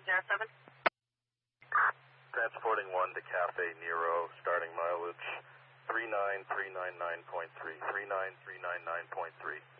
7. Transporting 1 to Cafe Nero, starting mileage 39399.3, 39399.3.